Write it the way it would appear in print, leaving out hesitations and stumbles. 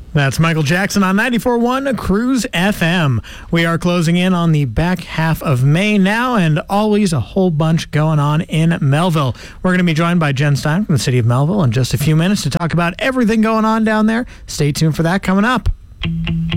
That's Michael Jackson on 94.1 Cruise FM. We are closing in on the back half of May now, and always a whole bunch going on in Melville. We're going to be joined by Jen Stein from the city of Melville in just a few minutes to talk about everything going on down there. Stay tuned for that coming up.